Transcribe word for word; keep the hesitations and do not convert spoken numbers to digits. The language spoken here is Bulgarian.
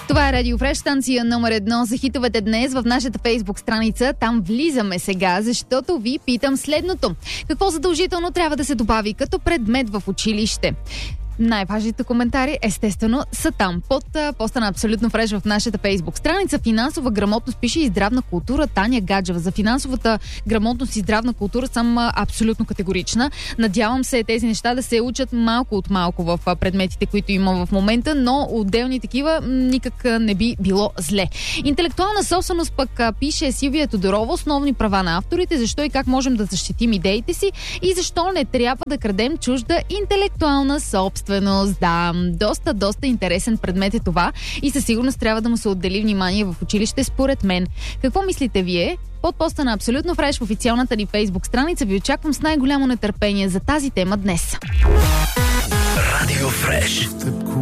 Това е Радио Фреш, станция номер едно за хитовете днес в нашата Фейсбук страница. Там влизаме сега, защото ви питам следното. Какво задължително трябва да се добави като предмет в училище? Най-важните коментари, естествено, са там. Под поста на Абсолютно Фреш в нашата Фейсбук страница финансова грамотност пише и здравна култура Таня Гаджева. За финансовата грамотност и здравна култура съм абсолютно категорична. Надявам се тези неща да се учат малко от малко в предметите, които има в момента, но отделни такива никак не би било зле. Интелектуална собственост пък пише Силвия Тодорова, основни права на авторите, защо и как можем да защитим идеите си и защо не трябва да крадем чужда интелектуална собственост. Да, доста, доста интересен предмет е това и със сигурност трябва да му се отдели внимание в училище, според мен. Какво мислите вие? Под поста на Абсолютно Фреш в официалната ни Фейсбук страница ви очаквам с най-голямо нетърпение за тази тема днес. Радио Фреш.